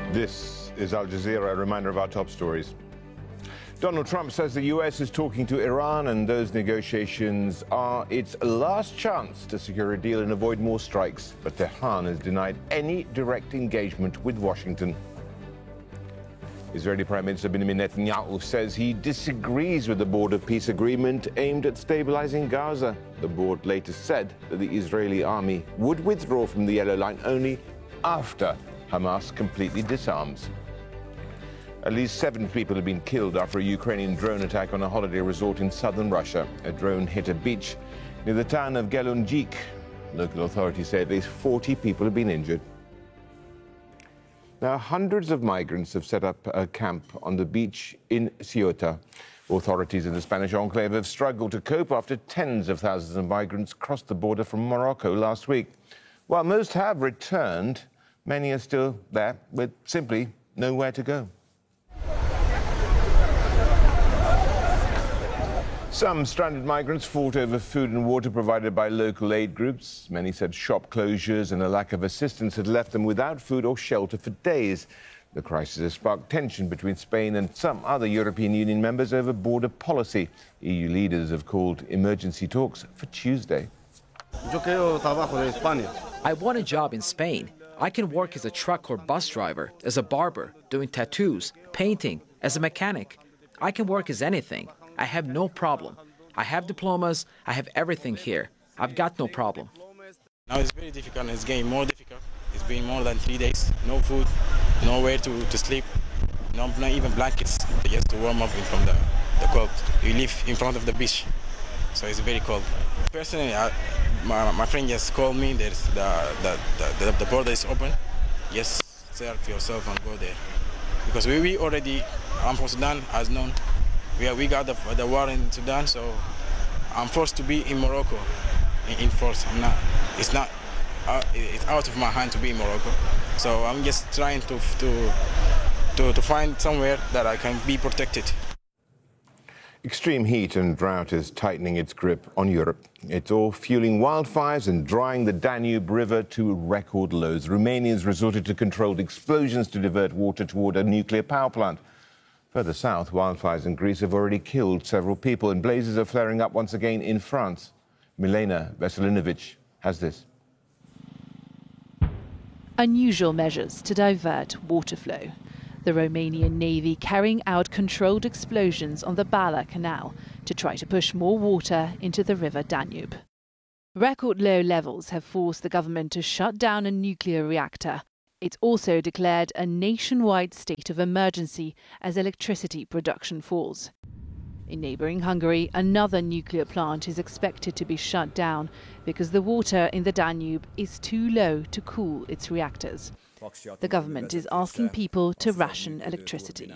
This is Al Jazeera, a reminder of our top stories. Donald Trump says the U.S. is talking to Iran and those negotiations are its last chance to secure a deal and avoid more strikes. But Tehran has denied any direct engagement with Washington. Israeli Prime Minister Benjamin Netanyahu says he disagrees with the border peace agreement aimed at stabilizing Gaza. The board later said that the Israeli army would withdraw from the Yellow Line only after Hamas completely disarms. At least 7 people have been killed after a Ukrainian drone attack on a holiday resort in southern Russia. A drone hit a beach near the town of Gelunjik. Local authorities say at least 40 people have been injured. Now, hundreds of migrants have set up a camp on the beach in Ceuta. Authorities in the Spanish enclave have struggled to cope after tens of thousands of migrants crossed the border from Morocco last week. While most have returned, many are still there with simply nowhere to go. Some stranded migrants fought over food and water provided by local aid groups. Many said shop closures and a lack of assistance had left them without food or shelter for days. The crisis has sparked tension between Spain and some other European Union members over border policy. EU leaders have called emergency talks for Tuesday. I want a job in Spain. I can work as a truck or bus driver, as a barber, doing tattoos, painting, as a mechanic. I can work as anything. I have no problem. I have diplomas. I have everything here. I've got no problem. Now it's very difficult. It's getting more difficult. It's been more than 3 days. No food, nowhere to sleep. Not even blankets just to warm up from the cold. We live in front of the beach, so it's very cold. Personally, my friend just called me. There's the border is open. Just search yourself and go there. Because we already, I'm from Sudan, as known. We got the war in Sudan, so I'm forced to be in Morocco, in force. It's out of my hand to be in Morocco. So I'm just trying to find somewhere that I can be protected. Extreme heat and drought is tightening its grip on Europe. It's all fueling wildfires and drying the Danube River to record lows. Romanians resorted to controlled explosions to divert water toward a nuclear power plant. Further south, wildfires in Greece have already killed several people, and blazes are flaring up once again in France. Milena Veselinovic has this. Unusual measures to divert water flow. The Romanian Navy carrying out controlled explosions on the Bala Canal to try to push more water into the river Danube. Record low levels have forced the government to shut down a nuclear reactor. It's also declared a nationwide state of emergency as electricity production falls. In neighbouring Hungary, another nuclear plant is expected to be shut down because the water in the Danube is too low to cool its reactors. The government is asking people to ration electricity.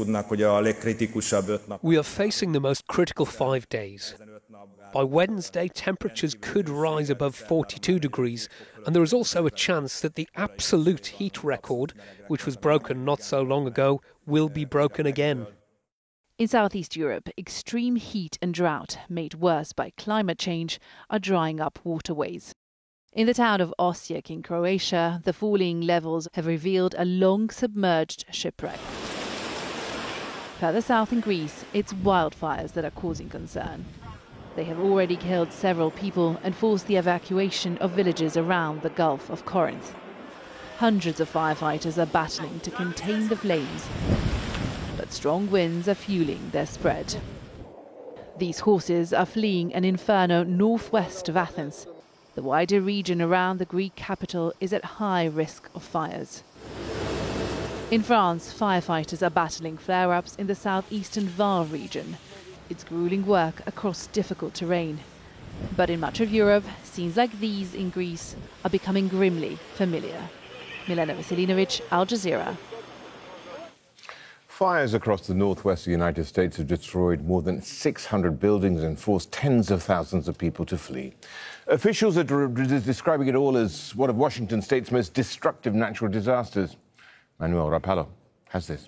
We are facing the most critical 5 days. By Wednesday, temperatures could rise above 42 degrees, and there is also a chance that the absolute heat record, which was broken not so long ago, will be broken again. In southeast Europe, extreme heat and drought, made worse by climate change, are drying up waterways. In the town of Osijek in Croatia, the falling levels have revealed a long submerged shipwreck. Further south in Greece, it's wildfires that are causing concern. They have already killed several people and forced the evacuation of villages around the Gulf of Corinth. Hundreds of firefighters are battling to contain the flames, but strong winds are fueling their spread. These horses are fleeing an inferno northwest of Athens. The wider region around the Greek capital is at high risk of fires. In France, firefighters are battling flare-ups in the southeastern Var region. It's grueling work across difficult terrain. But in much of Europe, scenes like these in Greece are becoming grimly familiar. Milena Veselinovic, Al Jazeera. Fires across the northwest of the United States have destroyed more than 600 buildings and forced tens of thousands of people to flee. Officials are describing it all as one of Washington state's most destructive natural disasters. Manuel Rapallo has this.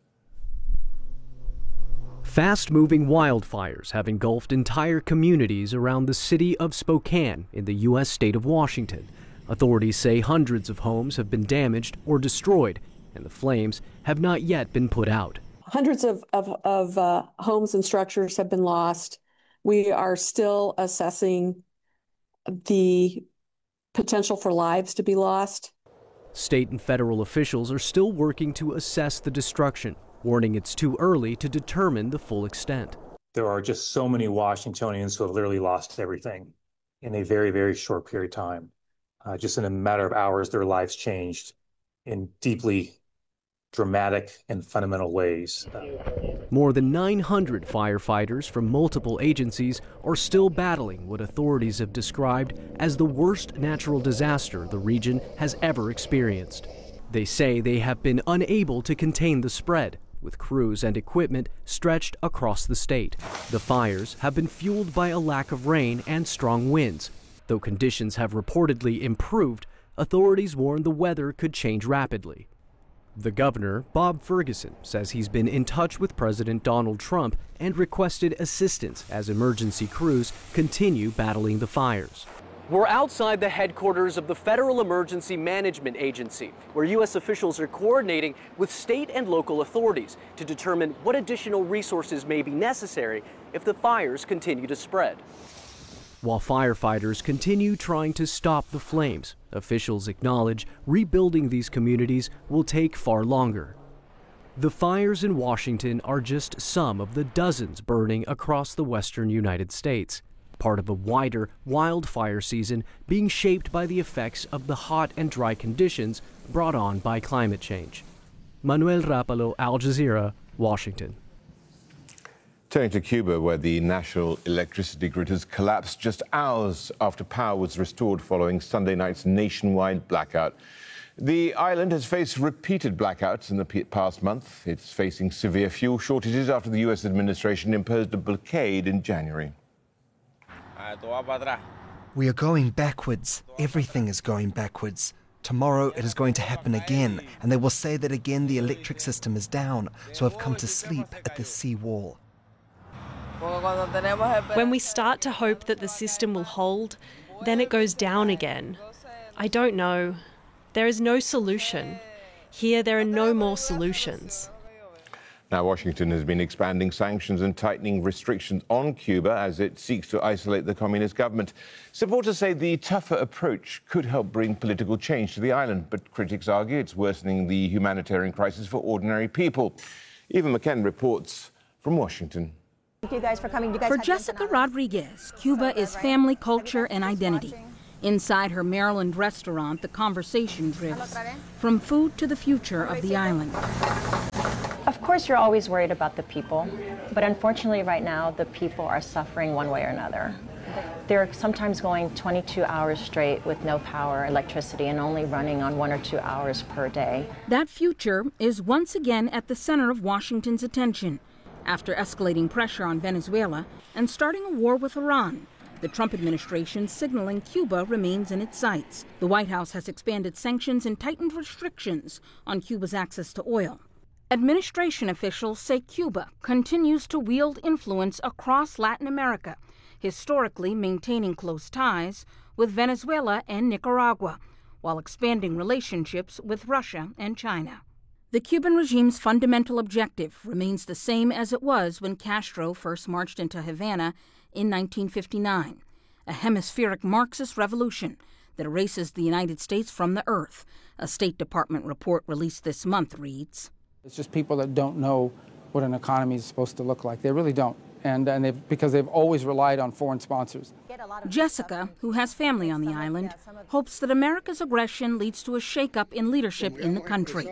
Fast-moving wildfires have engulfed entire communities around the city of Spokane in the U.S. state of Washington. Authorities say hundreds of homes have been damaged or destroyed, and the flames have not yet been put out. Hundreds of homes and structures have been lost. We are still assessing the potential for lives to be lost. State and federal officials are still working to assess the destruction, warning it's too early to determine the full extent. There are just so many Washingtonians who have literally lost everything in a very, very short period of time. Just in a matter of hours, their lives changed in deeply dramatic and fundamental ways. More than 900 firefighters from multiple agencies are still battling what authorities have described as the worst natural disaster the region has ever experienced. They say they have been unable to contain the spread, with crews and equipment stretched across the state. The fires have been fueled by a lack of rain and strong winds. Though conditions have reportedly improved, authorities warn the weather could change rapidly. The governor, Bob Ferguson, says he's been in touch with President Donald Trump and requested assistance as emergency crews continue battling the fires. We're outside the headquarters of the Federal Emergency Management Agency, where U.S. officials are coordinating with state and local authorities to determine what additional resources may be necessary if the fires continue to spread. While firefighters continue trying to stop the flames, officials acknowledge rebuilding these communities will take far longer. The fires in Washington are just some of the dozens burning across the western United States, part of a wider wildfire season being shaped by the effects of the hot and dry conditions brought on by climate change. Manuel Rapalo, Al Jazeera, Washington. Turning to Cuba, where the national electricity grid has collapsed just hours after power was restored following Sunday night's nationwide blackout. The island has faced repeated blackouts in the past month. It's facing severe fuel shortages after the U.S. administration imposed a blockade in January. We are going backwards. Everything is going backwards. Tomorrow it is going to happen again, and they will say that again the electric system is down, so I've come to sleep at the sea wall. When we start to hope that the system will hold, then it goes down again. I don't know. There is no solution. Here there are no more solutions. Now, Washington has been expanding sanctions and tightening restrictions on Cuba as it seeks to isolate the communist government. Supporters say the tougher approach could help bring political change to the island, but critics argue it's worsening the humanitarian crisis for ordinary people. Eva McKen reports from Washington. Thank you guys for coming. For Jessica Rodriguez, Cuba is family, culture, and identity. Inside her Maryland restaurant, the conversation drifts from food to the future of the island. Of course, you're always worried about the people, but unfortunately right now, the people are suffering one way or another. They're sometimes going 22 hours straight with no power, electricity, and only running on 1 or 2 hours per day. That future is once again at the center of Washington's attention. After escalating pressure on Venezuela and starting a war with Iran, the Trump administration signaling Cuba remains in its sights. The White House has expanded sanctions and tightened restrictions on Cuba's access to oil. Administration officials say Cuba continues to wield influence across Latin America, historically maintaining close ties with Venezuela and Nicaragua, while expanding relationships with Russia and China. The Cuban regime's fundamental objective remains the same as it was when Castro first marched into Havana in 1959, a hemispheric Marxist revolution that erases the United States from the earth. A State Department report released this month reads, "It's just people that don't know what an economy is supposed to look like. They really don't. Because they've always relied on foreign sponsors." Jessica, who has family on the island, hopes that America's aggression leads to a shakeup in leadership in the country.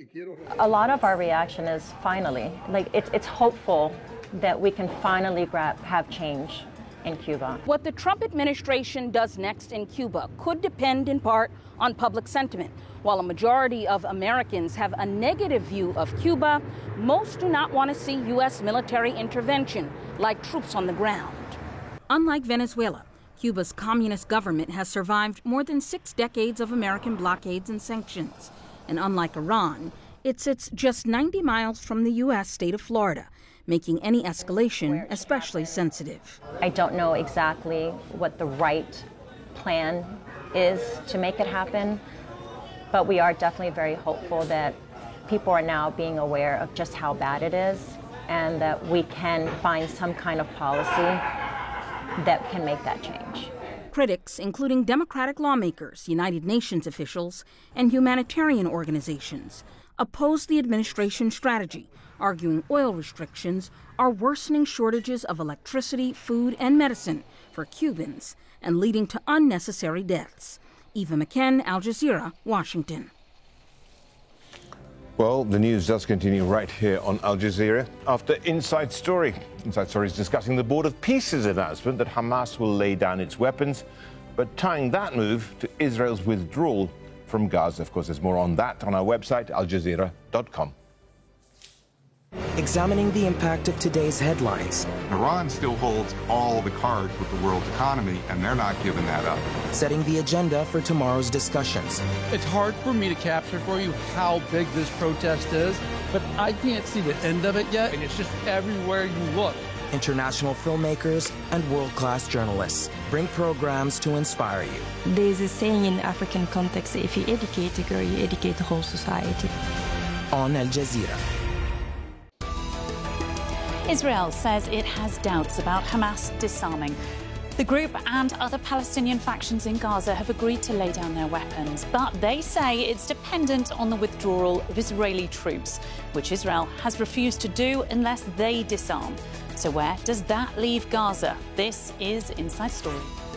A lot of our reaction is finally, it's hopeful that we can finally have change in Cuba. What the Trump administration does next in Cuba could depend in part on public sentiment. While a majority of Americans have a negative view of Cuba, most do not want to see U.S. military intervention, like troops on the ground. Unlike Venezuela, Cuba's communist government has survived more than 6 decades of American blockades and sanctions. And unlike Iran, it sits just 90 miles from the U.S. state of Florida, making any escalation especially sensitive. I don't know exactly what the right plan is to make it happen, but we are definitely very hopeful that people are now being aware of just how bad it is, and that we can find some kind of policy that can make that change. Critics, including Democratic lawmakers, United Nations officials, and humanitarian organizations, oppose the administration's strategy, arguing oil restrictions are worsening shortages of electricity, food, and medicine for Cubans and leading to unnecessary deaths. Eva McKen, Al Jazeera, Washington. Well, the news does continue right here on Al Jazeera after Inside Story. Inside Story is discussing the Board of Peace's announcement that Hamas will lay down its weapons, but tying that move to Israel's withdrawal from Gaza. Of course, there's more on that on our website, aljazeera.com. Examining the impact of today's headlines. Iran still holds all the cards with the world's economy, and they're not giving that up. Setting the agenda for tomorrow's discussions. It's hard for me to capture for you how big this protest is, but I can't see the end of it yet, and it's just everywhere you look. International filmmakers and world-class journalists bring programs to inspire you. There's a saying in African context, if you educate a girl, you educate the whole society. On Al Jazeera. Israel says it has doubts about Hamas disarming. The group and other Palestinian factions in Gaza have agreed to lay down their weapons, but they say it's dependent on the withdrawal of Israeli troops, which Israel has refused to do unless they disarm. So where does that leave Gaza? This is Inside Story.